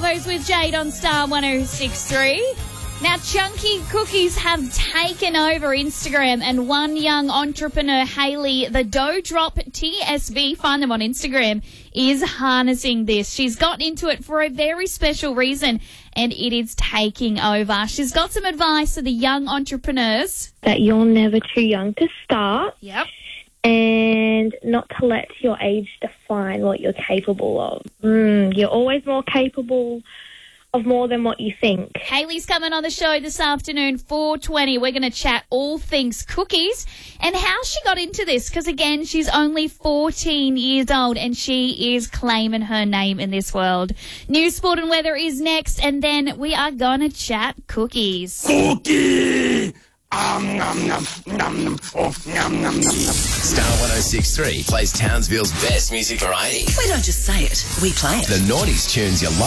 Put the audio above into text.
Salvos with Jade on Star 106.3. Now, chunky cookies have taken over Instagram, and one young entrepreneur, Hayley, the Dough Drop TSV, find them on Instagram, is harnessing this. She's got into it for a very special reason, and it is taking over. She's got some advice for the young entrepreneurs. That you're never too young to start. Yep. And not to let your age define what you're capable of. You're always more capable of more than what you think. Hayley's coming on the show this afternoon, 4:20. We're going to chat all things cookies and how she got into this, because, again, she's only 14 years old and she is claiming her name in this world. News, sport and weather is next, and then we are going to chat cookies. Cookie! Nom, nom, nom, nom. Oh, nom, nom, nom, nom. Star 106.3 plays Townsville's best music variety. We don't just say it, we play it. The noughties tunes you love.